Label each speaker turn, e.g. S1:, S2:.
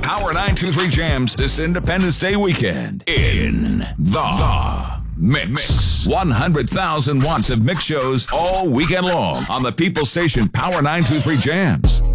S1: Power 923 Jams this Independence Day weekend in the Mix. 100,000 watts of mix shows all weekend long on the People Station Power 923 Jams.